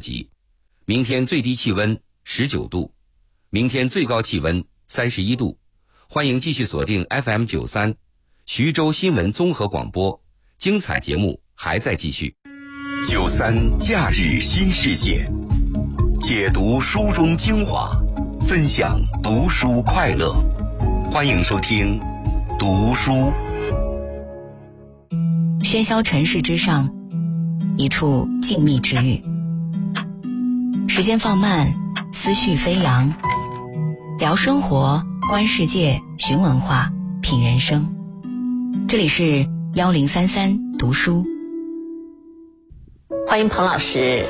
级，明天最低气温19度，明天最高气温31度。欢迎继续锁定 FM93 徐州新闻综合广播，精彩节目还在继续。 93假日新世界，解读书中精华，分享读书快乐。欢迎收听读书。 喧嚣尘世之上，一处静谧之域。时间放慢，思绪飞扬，聊生活，观世界，寻文化，品人生。这里是1033读书， 欢迎彭老师。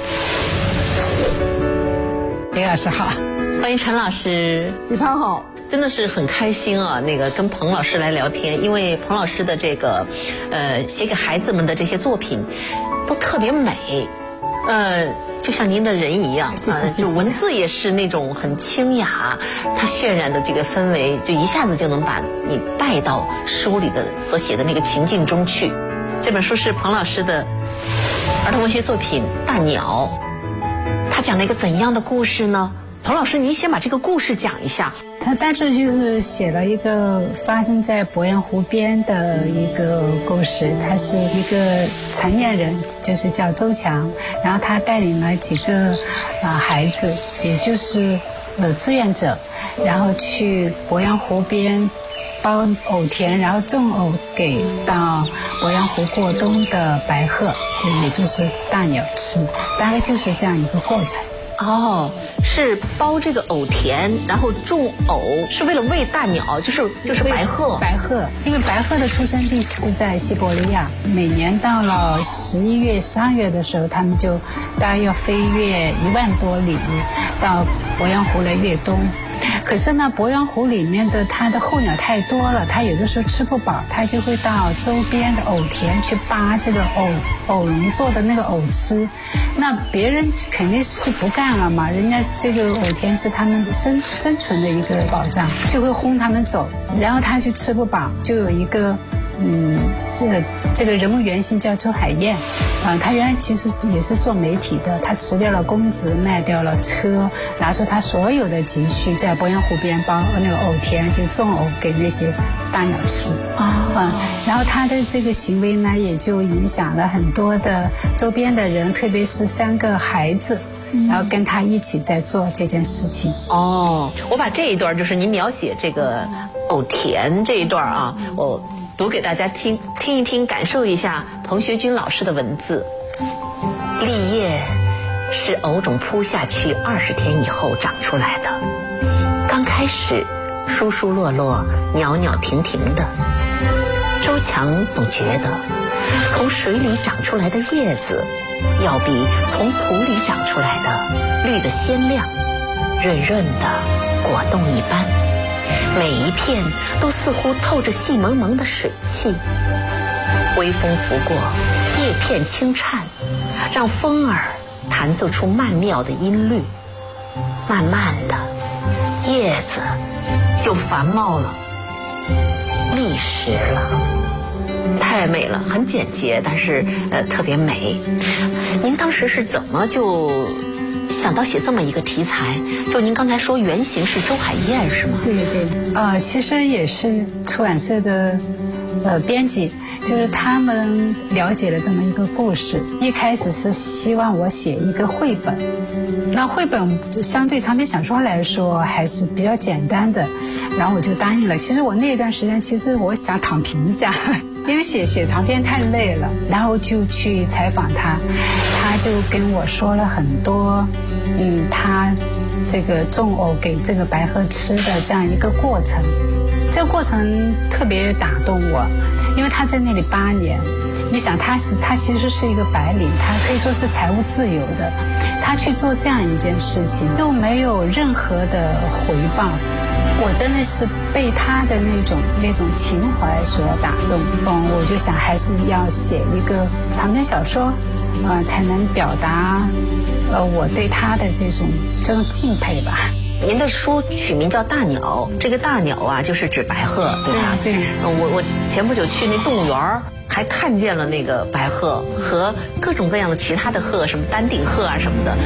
林老师好。 欢迎陈老师。 李胖好。 真的是很开心啊，跟彭老师来聊天，因为彭老师的这个写给孩子们的这些作品都特别美，就像您的人一样，就文字也是那种很清雅，它渲染的这个氛围就一下子就能把你带到书里的所写的那个情境中去。这本书是彭老师的儿童文学作品《大鸟》，他讲了一个怎样的故事呢？彭老师，您先把这个故事讲一下。 他大致就是写了一个发生在鄱阳湖边的一个故事。他是一个成年人，就是叫周强，然后他带领了几个孩子，也就是志愿者，然后去鄱阳湖边包藕田，然后种藕给到鄱阳湖过冬的白鹤，也就是大鸟吃，大概就是这样一个过程。 哦，是包这个藕田，然后种藕，是为了喂大鸟，就是白鹤。 白鹤，因为白鹤的出生地是在西伯利亚，每年到了11月、12月的时候，他们就大概要飞越1万多里到鄱阳湖来越冬。可是呢，鄱阳湖里面的它的候鸟太多了，它有的时候吃不饱，它就会到周边的藕田去扒这个藕蓉做的那个藕吃。那别人肯定是就不干了嘛，人家这个藕田是他们生存的一个保障，就会轰他们走，然后他就吃不饱，就有一个这个人物原型叫周海燕，他原来其实也是做媒体的，他辞掉了公职，卖掉了车，拿出他所有的积蓄，在鄱阳湖边包那个藕田，就种藕给那些大鸟吃然后他的这个行为呢，也就影响了很多的周边的人，特别是3个孩子。然后跟他一起在做这件事情。 哦，我把这一段就是您描写这个藕田这一段啊，我读给大家听一听，感受一下彭学军老师的文字。栗叶是藕种铺下去20天以后长出来的，刚开始疏疏落落，袅袅婷婷的。周强总觉得从水里长出来的叶子要比从土里长出来的绿得鲜亮，润润的果冻一般，每一片都似乎透着细蒙蒙的水汽。微风拂过，叶片轻颤，让风儿弹奏出曼妙的音律。慢慢的，叶子就繁茂了，立实了。太美了，很简洁，但是特别美。您当时是怎么就想到写这么一个题材？就您刚才说原型是周海燕是吗？ 对对，其实也是出版社的编辑，就是他们了解了这么一个故事，一开始是希望我写一个绘本。那绘本相对长篇小说来说还是比较简单的，然后我就答应了。其实我那段时间，其实我想躺平一下，因为写长篇太累了，然后就去采访他，他就跟我说了很多，他这个种藕给这个白鹤吃的这样一个过程。这个过程特别打动我，因为他在那里8年，你想他其实是一个白领，他可以说是财务自由的，他去做这样一件事情又没有任何的回报，我真的是被他的那种情怀所打动。我就想还是要写一个长篇小说，才能表达我对他的这种敬佩吧。 您的书取名叫《大鸟》，这个大鸟啊，就是指白鹤，对吧？ 对。 我前不久去那动物园，还看见了那个白鹤和各种各样的其他的鹤，什么丹顶鹤啊什么的。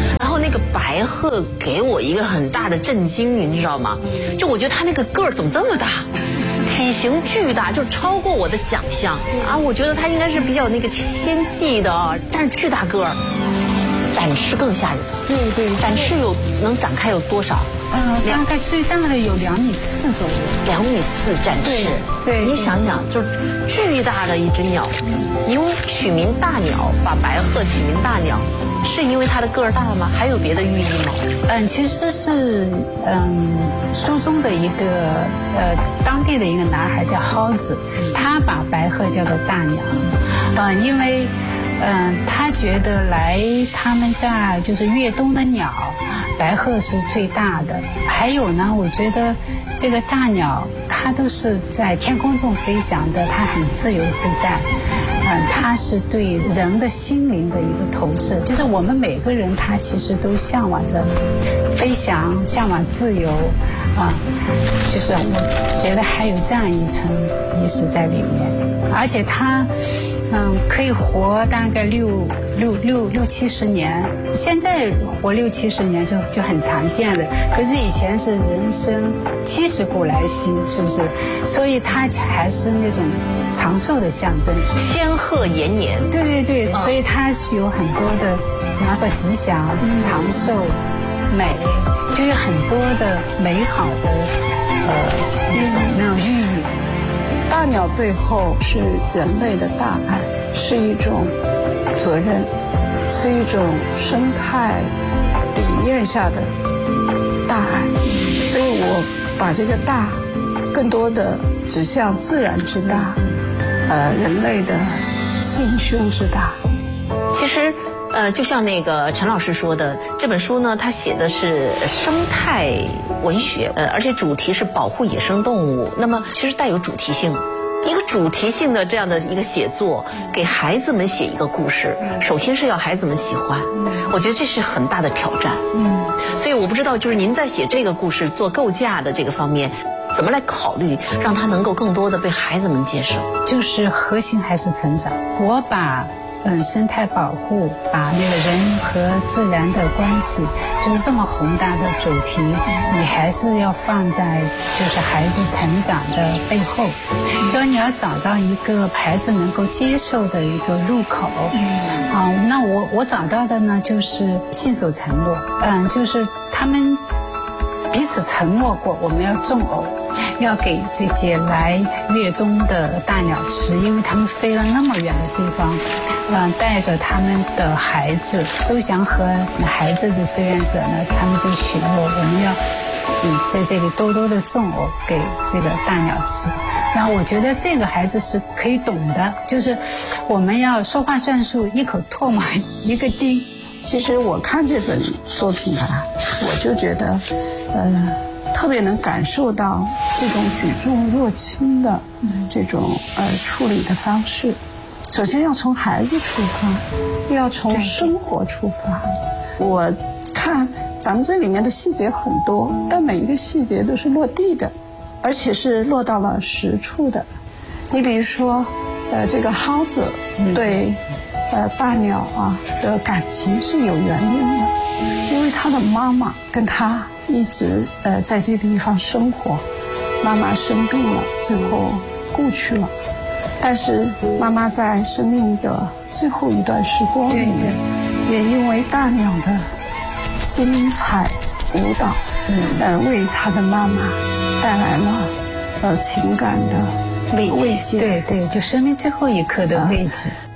那个白鹤给我一个很大的震惊，你知道吗？就我觉得它那个个儿怎么这么大，体型巨大，就超过我的想象啊！我觉得它应该是比较那个纤细的啊，但是巨大个儿，展翅更吓人。 对， 展翅能展开有多少？ 大概最大的有2.4米左右 ，2.4米展翅。 对， 你想想，就是巨大的一只鸟，你用取名大鸟，把白鹤取名大鸟，是因为它的个儿大吗？还有别的寓意吗？ 其实是书中的一个当地的一个男孩叫蒿子，他把白鹤叫做大鸟，因为他觉得来他们家就是越冬的鸟，白鹤是最大的。还有呢，我觉得这个大鸟它都是在天空中飞翔的，它很自由自在。它是对人的心灵的一个投射，就是我们每个人他其实都向往着飞翔，向往自由啊，就是我觉得还有这样一层意思在里面，而且它可以活大概60-70年，现在活60-70年就很常见的，可是以前是人生70古来稀，是不是？所以它还是那种长寿的象征， 仙鹤延年。 对，所以它是有很多的，比方说吉祥、长寿、美，就有很多的美好的那种寓意。 大鸟背后是人类的大爱，是一种责任，是一种生态理念下的大爱，所以我把这个大更多的指向自然之大，人类的心胸之大。 其实就像那个陈老师说的，这本书呢，它写的是生态文学，而且主题是保护野生动物，那么其实带有主题性。一个主题性的这样的一个写作，给孩子们写一个故事，首先是要孩子们喜欢，我觉得这是很大的挑战。所以我不知道，就是您在写这个故事做构架的这个方面，怎么来考虑，让它能够更多的被孩子们接受？就是核心还是成长。我把生态保护，把那个人和自然的关系，就是这么宏大的主题，你还是要放在就是孩子成长的背后，就你要找到一个孩子能够接受的一个入口。那我找到的呢，就是信守承诺，就是他们彼此承诺过，我们要种藕，要给这些来越冬的大鸟吃，因为他们飞了那么远的地方，带着他们的孩子。周祥和孩子的志愿者呢，他们就许诺我们要在这里多多的种藕给这个大鸟吃。然后我觉得这个孩子是可以懂的，就是我们要说话算数，一口唾沫一个钉。 其实我看这本作品啊，我就觉得特别能感受到这种举重若轻的这种处理的方式。首先要从孩子出发，要从生活出发。我看咱们这里面的细节很多，但每一个细节都是落地的，而且是落到了实处的。你比如说这个蒿子对大鸟的感情是有原因的，因为他的妈妈跟他一直在这地方生活，妈妈生病了之后故去了，但是妈妈在生命的最后一段时光里面，也因为大鸟的精彩舞蹈，为他的妈妈带来了情感的慰藉。 对，就生命最后一刻的慰藉。